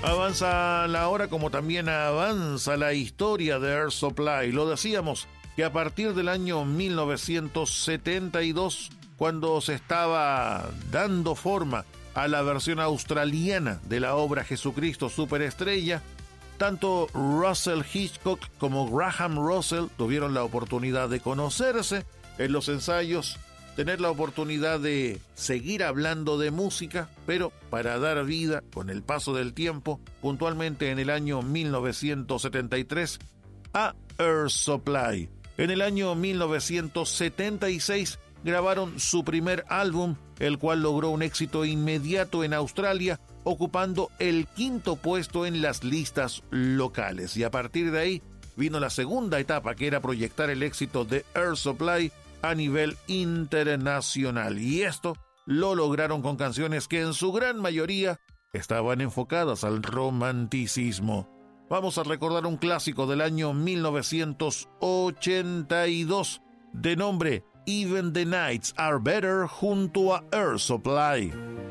Avanza la hora como también avanza la historia de Air Supply. Lo decíamos que a partir del año 1972, cuando se estaba dando forma a la versión australiana de la obra Jesucristo Superestrella, tanto Russell Hitchcock como Graham Russell tuvieron la oportunidad de conocerse en los ensayos, tener la oportunidad de seguir hablando de música, pero para dar vida, con el paso del tiempo, puntualmente en el año 1973, a Air Supply. En el año 1976 grabaron su primer álbum, el cual logró un éxito inmediato en Australia, ocupando el 5º puesto en las listas locales. Y a partir de ahí vino la segunda etapa, que era proyectar el éxito de Air Supply a nivel internacional. Y esto lo lograron con canciones que en su gran mayoría estaban enfocadas al romanticismo. Vamos a recordar un clásico del año 1982 de nombre Even the Nights Are Better junto a Air Supply.